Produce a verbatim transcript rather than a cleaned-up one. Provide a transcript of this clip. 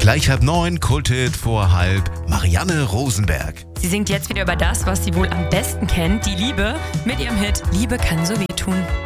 Gleich halb neun, Kulthit vor halb, Marianne Rosenberg. Sie singt jetzt wieder über das, was sie wohl am besten kennt, die Liebe, mit ihrem Hit Liebe kann so wehtun.